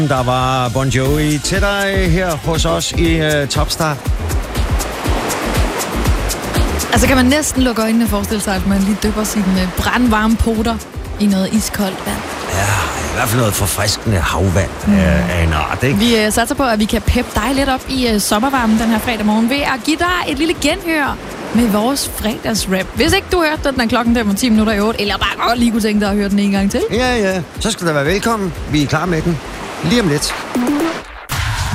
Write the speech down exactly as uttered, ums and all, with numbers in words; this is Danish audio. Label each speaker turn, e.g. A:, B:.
A: Der var Bon Jovi til dig her hos os i uh, Topstart.
B: Altså kan man næsten lukke øjnene og forestille sig, at man lige dypper sine uh, brandvarme poter i noget iskoldt vand.
A: Ja, i hvert fald noget forfriskende havvand mm. af en art, ikke?
B: Vi uh, satser på, at vi kan peppe dig lidt op i uh, sommervarmen den her fredag morgen ved at give dig et lille genhør med vores fredagsrap. Hvis ikke du hørte den, den er klokken dem og ti minutter i otte, eller bare godt lige kunne tænke dig at høre den en gang til.
A: Ja, ja. Så skal du være velkommen. Vi er klar med den lige om lidt.